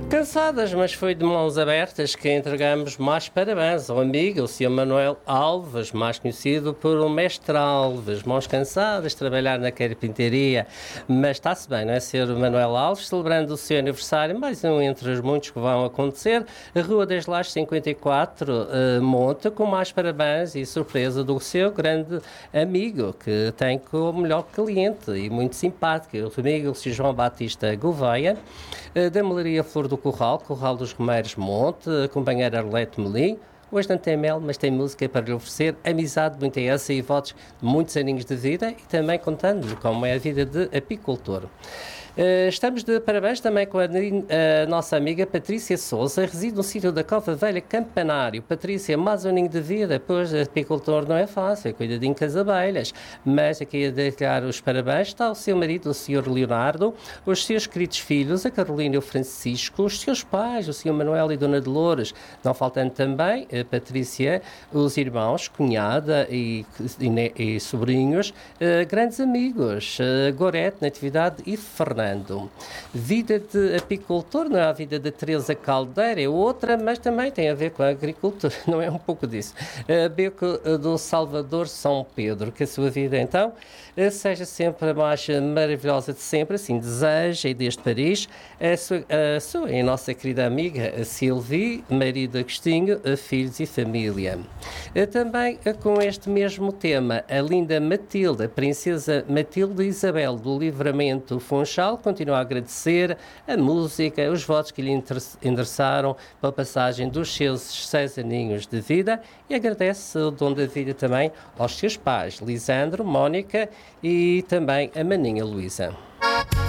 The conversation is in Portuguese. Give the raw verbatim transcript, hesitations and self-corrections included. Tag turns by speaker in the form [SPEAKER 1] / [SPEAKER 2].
[SPEAKER 1] Cansadas, mas foi de mãos abertas que entregamos mais parabéns ao amigo, o senhor Manuel Alves, mais conhecido por o Mestre Alves. Mãos cansadas, trabalhar na carpintaria, mas está-se bem, não é, senhor Manuel Alves? Celebrando o seu aniversário, mais um entre os muitos que vão acontecer. A Rua das Lajes cinquenta e quatro uh, monta com mais parabéns e surpresa do seu grande amigo, que tem como melhor cliente e muito simpático, o amigo o senhor João Batista Gouveia, uh, da Melaria Flor do Corral, Corral dos Romeiros Monte, a companheira Arlete Melim. Hoje não tem mel, mas tem música para lhe oferecer, amizade, muita essa e votos de muitos aninhos de vida e também contando-lhe como é a vida de apicultor. Uh, estamos de parabéns também com a, a nossa amiga Patrícia Souza, reside no sítio da Cova Velha Campanário. Patrícia, mais um aninho de vida, pois apicultor não é fácil, é cuidadinho com as abelhas, mas aqui a deixar os parabéns está o seu marido, o senhor Leonardo, os seus queridos filhos, a Carolina e o Francisco, os seus pais, o senhor Manuel e Dona Dolores, não faltando também a Patrícia, os irmãos, cunhada e, e, e sobrinhos, uh, grandes amigos, uh, Gorete, Natividade e Fernando. Vida de apicultor não é a vida de Teresa Caldeira, é outra, mas também tem a ver com a agricultura, não é um pouco disso. Uh, Beco do Salvador São Pedro, que a sua vida então uh, seja sempre a mais maravilhosa de sempre, assim deseja, e desde Paris, a sua, a sua e a nossa querida amiga a Silvie, marido Agostinho, uh, filhos e família. Uh, também uh, com este mesmo tema, a linda Matilde, a princesa Matilde Isabel do Livramento Funchal, continua a agradecer a música, os votos que lhe endereçaram pela passagem dos seus seis aninhos de vida e agradece o dom da vida também aos seus pais, Lisandro, Mónica e também a maninha Luísa.